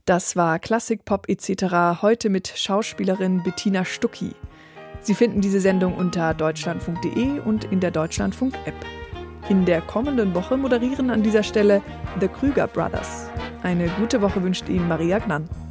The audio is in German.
Das war Klassik, Pop etc. heute mit Schauspielerin Bettina Stucki. Sie finden diese Sendung unter deutschlandfunk.de und in der Deutschlandfunk-App. In der kommenden Woche moderieren an dieser Stelle The Krüger Brothers. Eine gute Woche wünscht Ihnen Maria Gnann.